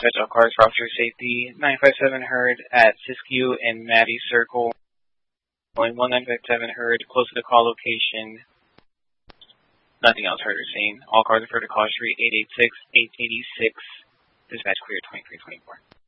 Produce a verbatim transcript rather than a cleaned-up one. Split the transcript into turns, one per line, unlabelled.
dispatch all cars for officer safety. nine five seven heard at Siskiyou and Maddie Circle. Going one nine five seven heard close to the call location. Nothing else heard or seen. All cars refer to call street eight eight six, eight eighty-six. Dispatch clear twenty-three twenty-four.